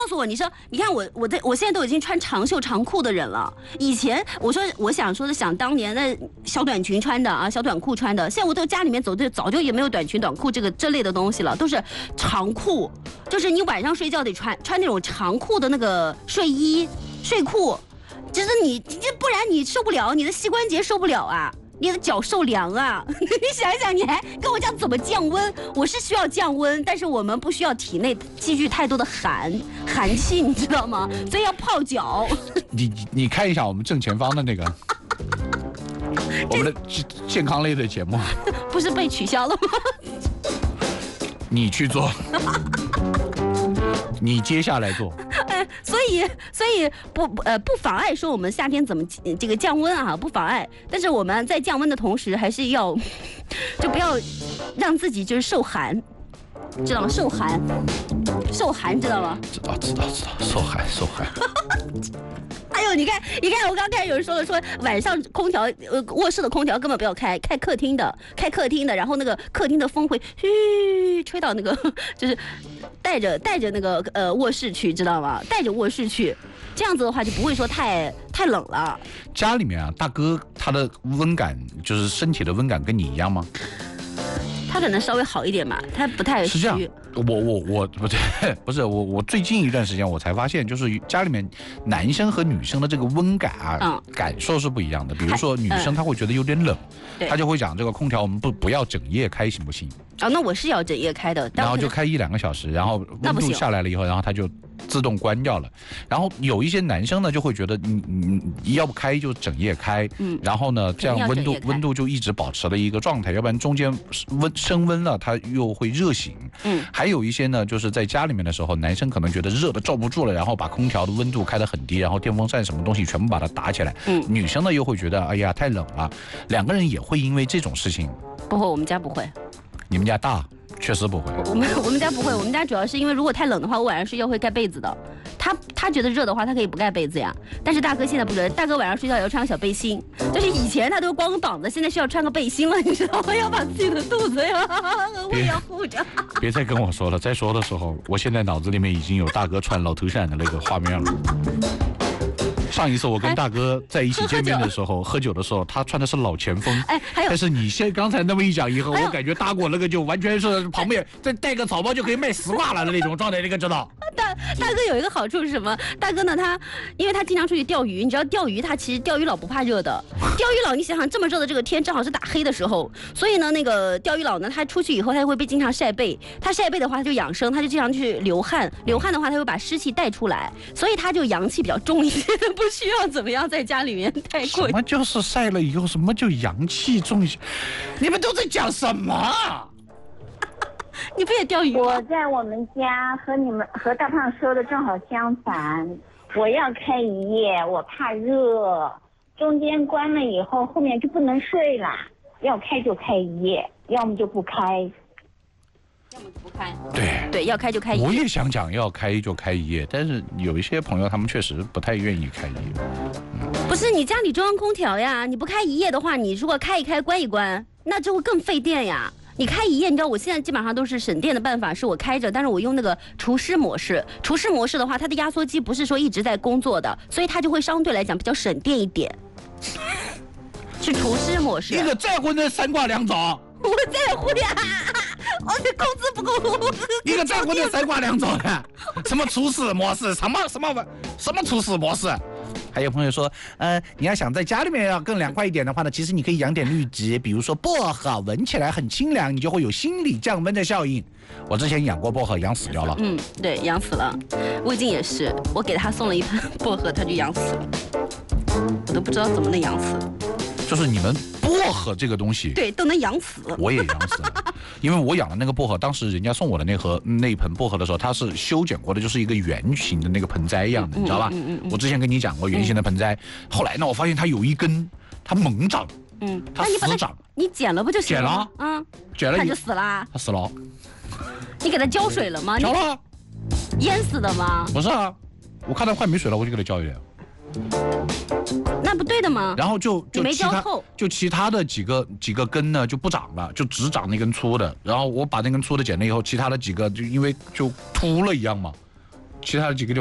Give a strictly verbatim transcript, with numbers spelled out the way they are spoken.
告诉我，你说，你看我，我在我现在都已经穿长袖长裤的人了。以前我说我想说的，想当年的小短裙穿的啊，小短裤穿的，现在我都家里面走的早就也没有短裙短裤这个这类的东西了，都是长裤，就是你晚上睡觉得穿穿那种长裤的那个睡衣睡裤，就是你这不然你受不了，你的膝关节受不了啊。你的脚受凉啊！你想一想，你还跟我讲怎么降温？我是需要降温，但是我们不需要体内积聚太多的寒寒气，你知道吗？所以要泡脚。 你你看一下我们正前方的那个，我们的健康类的节目， 不是被取消了吗？ 你去做，你接下来做。 哎，所以所以不呃不妨碍说我们夏天怎么这个降温啊，不妨碍。但是我们在降温的同时，还是要就不要让自己就是受寒，知道吗？受寒，受寒，知道吗？ 知道知道知道，受寒受寒。 哎呦，你看，你看，我刚才有人说了，说晚上空调，呃，卧室的空调根本不要开，开客厅的，开客厅的，然后那个客厅的风会嘘吹到那个，就是带着带着那个呃卧室去，知道吗？带着卧室去，这样子的话就不会说太太冷了。 家里面啊，大哥他的温感就是身体的温感跟你一样吗？ 他可能稍微好一点嘛，他不太虚。 是这样，我我我不对，不是我我最近一段时间我才发现，就是家里面男生和女生的这个温感啊，嗯、感受是不一样的。比如说女生她会觉得有点冷，嗯、她就会讲这个空调我们不不要整夜开行不行？ 啊、哦，那我是要整夜开的， 然后就开一两个小时，然后温度下来了以后，然后它就自动关掉了。然后有一些男生呢就会觉得你你你要不开就整夜开，嗯，然后呢这样温度温度就一直保持了一个状态，要不然中间温升温了它又会热醒。嗯，还有一些呢就是在家里面的时候，男生可能觉得热的罩不住了，然后把空调的温度开得很低，然后电风扇什么东西全部把它打起来。嗯，女生呢又会觉得哎呀太冷了，两个人也会因为这种事情。 不会，我们家不会。 你们家大？确实不会， 我们我们家不会，我们家主要是因为如果太冷的话，我晚上睡觉会盖被子的。他他觉得热的话，他可以不盖被子呀。但是大哥现在不觉得，大哥晚上睡觉也要穿个小背心，就是以前他都光膀子，现在需要穿个背心了，你知道吗？要把自己的肚子呀和胃要护着。 别再跟我说了，再说的时候，我现在脑子里面已经有大哥穿老头衫的那个画面了。上一次我跟大哥在一起见面的时候，喝酒的时候，他穿的是老前锋。哎，还有，但是你先刚才那么一讲以后，我感觉大哥那个就完全是旁边再带个草包就可以卖丝袜了的那种状态，你可知道？ 大大哥有一个好处是什么？大哥呢，他因为他经常出去钓鱼，你知道钓鱼他其实钓鱼佬不怕热的。钓鱼佬，你想想这么热的这个天，正好是打黑的时候，所以呢，那个钓鱼佬呢，他出去以后他会被经常晒背，他晒背的话他就养生，他就经常去流汗，流汗的话他会把湿气带出来，所以他就阳气比较重一些，不需要怎么样在家里面太贵。 什么就是晒了以后什么就阳气重？你们都在讲什么？ 你不也钓鱼吗？ 我在我们家和你们和大胖说的正好相反，我要开一夜，我怕热，中间关了以后后面就不能睡了，要开就开一夜，要么就不开。 要么就不开， 对对，要开就开一夜。 我也想讲要开就开一夜，但是有一些朋友他们确实不太愿意开一夜。 嗯、不是你家里中央空调呀，你不开一夜的话，你如果开一开关一关，那就会更费电呀。你开一夜，你知道我现在基本上都是省电的办法，是我开着，但是我用那个除湿模式。除湿模式的话，它的压缩机不是说一直在工作的，所以它就会相对来讲比较省电一点。是除湿模式。 一个再婚的三瓜两枣。 我在乎呀，我的工资不够。 一个再婚的三瓜两枣的，什么除湿模式，什么什么什么除湿模式？还有朋友说，呃，你要想在家里面要更凉快一点的话呢，其实你可以养点绿植，比如说薄荷，闻起来很清凉，你就会有心理降温的效应。我之前养过薄荷，养死掉了。 嗯，对，养死了。魏晋也是，我给他送了一盆薄荷，他就养死了。我都不知道怎么能养死。 就是你们薄荷这个东西， 对，都能养死。 我也养死了，因为我养的那个薄荷，当时人家送我的那盒那一盆薄荷的时候，它是修剪过的，就是一个圆形的那个盆栽一样的，你知道吧？嗯嗯嗯、我之前跟你讲过圆形的盆栽，嗯、后来呢，我发现它有一根，它猛长，嗯，它死长， 你剪了不就行了？ 剪了， 嗯， 剪了， 它就死了， 它死了。 你给它浇水了吗？ 浇了。 淹死的吗？ 不是啊，我看它快没水了，我就给它浇一点。 那不对的吗？ 然后就就没浇透， 就其他的几个几个根呢就不长了，就只长那根粗的。然后我把那根粗的剪了以后，其他的几个就因为就秃了一样嘛， 其他的几个地方。